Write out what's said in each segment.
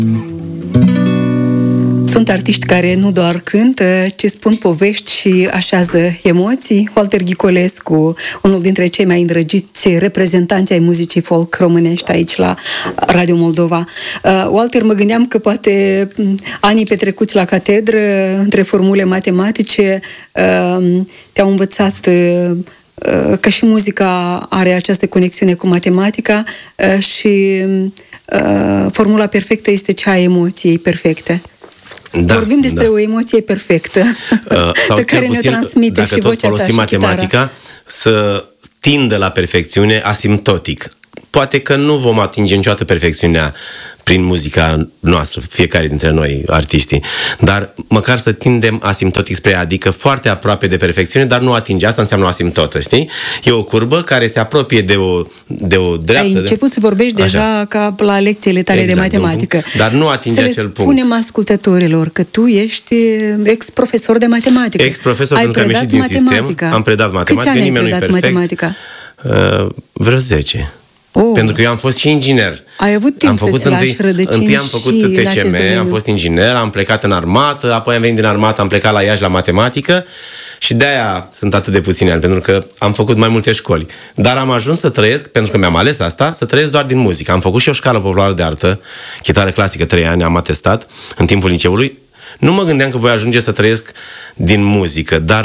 Sunt artiști care nu doar cântă, ci spun povești și așează emoții. Walter Ghicolescu, unul dintre cei mai îndrăgiți reprezentanți ai muzicii folk românești aici la Radio Moldova. Walter, mă gândeam că poate anii petrecuți la catedră, între formule matematice, te-au învățat că și muzica are această conexiune cu matematica și formula perfectă este cea a emoției perfecte. Da, vorbim despre o emoție perfectă pe care ne transmite și vocea ta și matematica să tindă la perfecțiune asimptotic. Poate că nu vom atinge niciodată perfecțiunea prin muzica noastră, fiecare dintre noi, artiștii, dar măcar să tindem asimptotic spre ea, adică foarte aproape de perfecțiune, dar nu atinge. Asta înseamnă o asimptotă, știi? E o curbă care se apropie de o dreaptă. Ai început să vorbești deja ca la lecțiile tale de matematică. Dar nu atinge acel punct. Să le spunem ascultătorilor că tu ești ex-profesor de matematică. Ex-profesor pentru că am ieșit din sistem, am predat matematică. Câți ani ai predat matematica? Vreo 10. Pentru că eu am fost și inginer. Ai avut timp să-ți lași rădăcini. Întâi am făcut TCM, am fost inginer, am plecat în armată, apoi am venit din armată, am plecat la Iași la matematică și de-aia sunt atât de puțini ani, pentru că am făcut mai multe școli. Dar am ajuns să trăiesc, pentru că mi-am ales asta, să trăiesc doar din muzică. Am făcut și o școală populară de artă, chitară clasică, 3 ani, am atestat în timpul liceului. Nu mă gândeam că voi ajunge să trăiesc din muzică, dar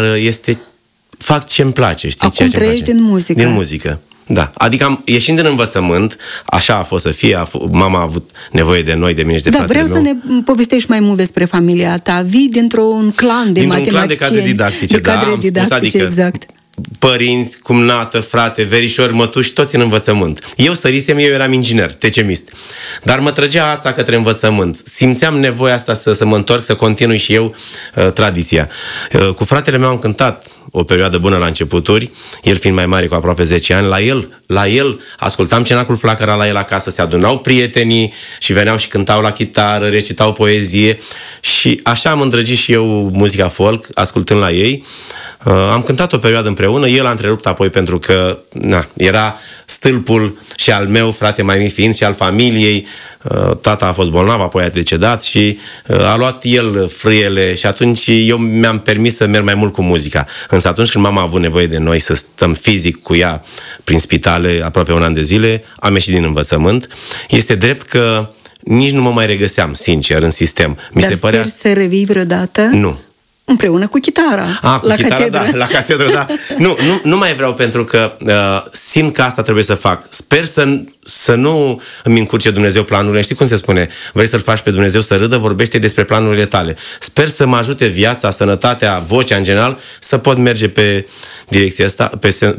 fac ce-mi place, știi? Acum trăiești din muzică. Din muzică. Da, adică ieșind din învățământ, așa a fost să fie, mama a avut nevoie de noi, de mine și de fratele meu. Vreau să ne povestești mai mult despre familia ta. Vii dintr-un clan de matematicieni. Dintr-un clan de cadre didactice, am spus, adică exact. Părinți, cumnată, frate, verișori, mătuși, toți în învățământ. Eu sărisem, eu eram inginer, TCMist. Dar mă trăgea ața către învățământ. Simțeam nevoia asta să mă întorc, să continui și eu tradiția. Cu fratele meu am cântat o perioadă bună la începuturi, el fiind mai mare cu aproape 10 ani, la el ascultam Cenacul Flacăra la el acasă, se adunau prietenii și veneau și cântau la chitară, recitau poezie și așa am îndrăgit și eu muzica folk, ascultând la ei. Am cântat o perioadă împreună, el a întrerupt apoi pentru că era stâlpul și al meu, frate mai mic fiind, și al familiei. Tata a fost bolnav, apoi a decedat și a luat el frâiele și atunci eu mi-am permis să merg mai mult cu muzica. Însă atunci când mama a avut nevoie de noi să stăm fizic cu ea prin spitale aproape un an de zile, am ieșit din învățământ. Este drept că nici nu mă mai regăseam, sincer, în sistem. Dar sper să revii vreodată? Nu. Împreună cu chitara. Cu chitara, catedră. Da, la catedră, da. Nu mai vreau pentru că simt că asta trebuie să fac. Sper să nu îmi încurce Dumnezeu planurile. Știi cum se spune? Vrei să-L faci pe Dumnezeu să râdă? Vorbește despre planurile tale. Sper să mă ajute viața, sănătatea, vocea în general, să pot merge pe direcția asta,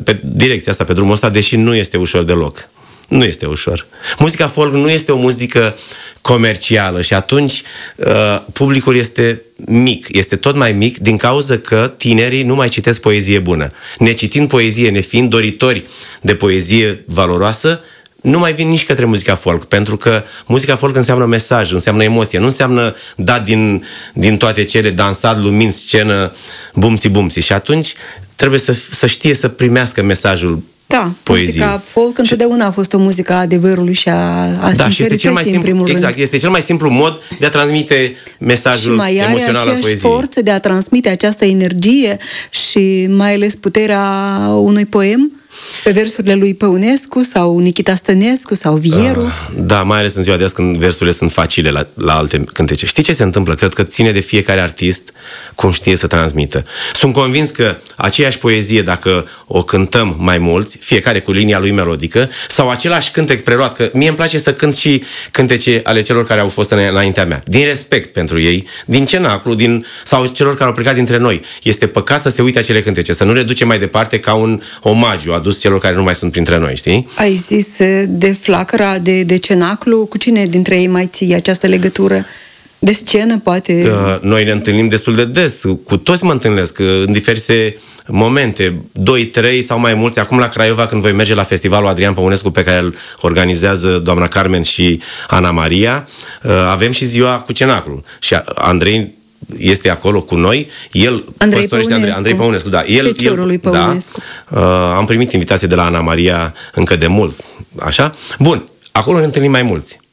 pe drumul ăsta, deși nu este ușor deloc. Nu este ușor. Muzica folk nu este o muzică comercială și atunci publicul este mic, este tot mai mic din cauza că tinerii nu mai citesc poezie bună. Necitind poezie, nefiind doritori de poezie valoroasă, nu mai vin nici către muzica folk, pentru că muzica folk înseamnă mesaj, înseamnă emoție, nu înseamnă dat din toate cele, dansat, lumini, scenă, bumții. Și atunci trebuie să știe să primească mesajul. Da, poezie. Muzica folk întotdeauna a fost o muzică a adevărului și a sincerității, în primul rând. Exact, este cel mai simplu mod de a transmite mesajul emoțional al poeziei. Și forță de a transmite această energie și mai ales puterea unui poem pe versurile lui Păunescu sau Nichita Stănescu sau Vieru. Da, mai ales în ziua de azi când versurile sunt facile la alte cântece. Știi ce se întâmplă? Cred că ține de fiecare artist cum știe să transmită. Sunt convins că aceeași poezie, dacă o cântăm mai mulți, fiecare cu linia lui melodică, sau același cântec preluat, că mie îmi place să cânt și cântece ale celor care au fost înaintea mea, din respect pentru ei, din cenaclu, sau celor care au plecat dintre noi. Este păcat să se uite acele cântece, să nu le ducem mai departe ca un omagiu adus celor care nu mai sunt printre noi, știi? Ai zis de Flacăra, de cenaclu, cu cine dintre ei mai ții această legătură? De scenă, poate? Noi ne întâlnim destul de des, cu toți mă întâlnesc, în diverse momente, 2-3 sau mai mulți. Acum la Craiova, când voi merge la festivalul Adrian Păunescu, pe care îl organizează doamna Carmen și Ana Maria, avem și ziua cu cenaclu. Și Andrei este acolo cu noi, el Andrei Păunescu, da. Feciorul lui Păunescu. Da, am primit invitație de la Ana Maria încă de mult, așa? Bun, acolo ne întâlnim mai mulți.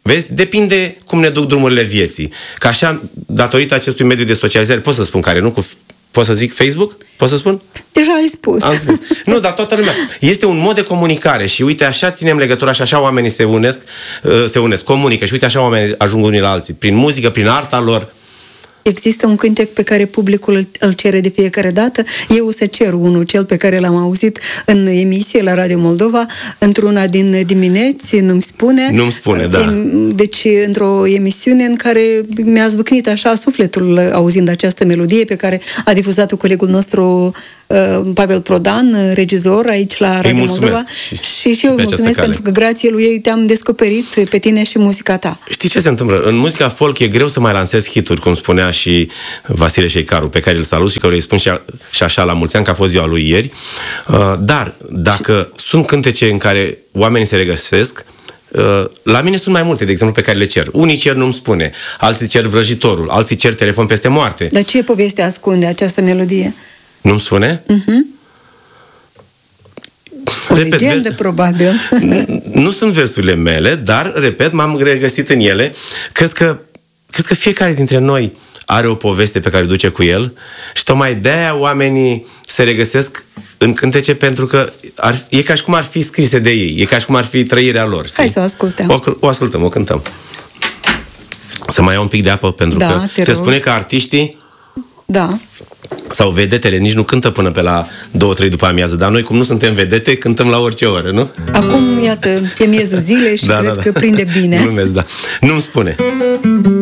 Vezi? Depinde cum ne duc drumurile vieții. Că așa, datorită acestui mediu de socializare, pot să spun care, nu? Pot să zic Facebook? Pot să spun? Deja ai spus. Am spus. Nu, dar toată lumea. Este un mod de comunicare și uite, așa ținem legătura și așa oamenii se unesc, comunică și uite, așa oamenii ajung unii la alții. Prin muzică, prin arta lor. Există un cântec pe care publicul îl cere de fiecare dată. Eu o să cer unul, cel pe care l-am auzit în emisie la Radio Moldova, într-una din dimineți, Nu-mi spune, da. Deci, într-o emisiune în care mi-a zvâcnit așa sufletul auzind această melodie pe care a difuzat-o colegul nostru Pavel Prodan, regizor aici la Radio Moldova. Și eu îi mulțumesc pentru că grație lui ei te-am descoperit pe tine și muzica ta. Știi ce se întâmplă? În muzica folk e greu să mai lansezi hituri, cum spunea și Vasile Șeicaru, pe care îl salut și care îi spun și așa la mulți ani, că a fost ziua lui ieri. Dar dacă sunt cântece în care oamenii se regăsesc, la mine sunt mai multe, de exemplu, pe care le cer. Unii cer Nu-mi spune, alții cer Vrăjitorul, alții cer Telefon peste moarte. Dar ce poveste ascunde această melodie? Nu-mi spune? O legendă, probabil. Nu sunt versurile mele, dar, repet, m-am regăsit în ele. Cred că fiecare dintre noi are o poveste pe care o duce cu el și tocmai de-aia oamenii se regăsesc în cântece, pentru că e ca și cum ar fi scrise de ei, e ca și cum ar fi trăirea lor. Știi? Hai să o ascultăm. O ascultăm, o cântăm. Să mai iau un pic de apă, pentru că se spune că artiștii sau vedetele nici nu cântă până pe la 2-3 după amiază, dar noi, cum nu suntem vedete, cântăm la orice oră, nu? Acum, iată, e miezul zilei și cred că prinde bine. Glumesc, da. Nu-mi spune.